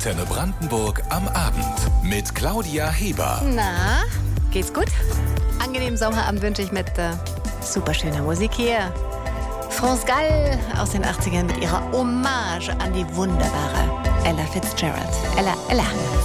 Antenne Brandenburg am Abend mit Claudia Heber. Na, geht's gut? Angenehmen Sommerabend wünsche ich mit super schöner Musik hier. France Gall aus den 80ern mit ihrer Hommage an die wunderbare Ella Fitzgerald. Ella.